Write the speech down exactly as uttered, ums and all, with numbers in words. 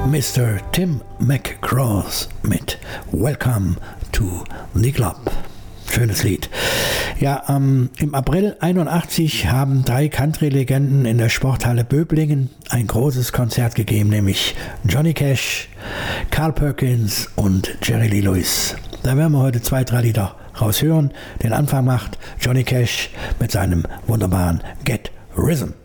Mister Tim McGraw mit Welcome to the Club. Schönes Lied. Ja, ähm, im April einundachtzig haben drei Country-Legenden in der Sporthalle Böblingen ein großes Konzert gegeben, nämlich Johnny Cash, Carl Perkins und Jerry Lee Lewis. Da werden wir heute zwei, drei Lieder raushören. Den Anfang macht Johnny Cash mit seinem wunderbaren Get Rhythm.